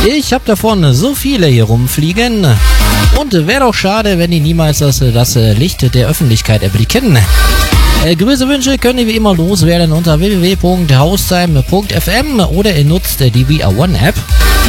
Ich hab davon so viele hier rumfliegen und wäre doch schade, wenn die niemals das Licht der Öffentlichkeit erblicken. Grüße, Wünsche könnt ihr wie immer loswerden unter www.haustime.fm oder ihr nutzt die VR One App.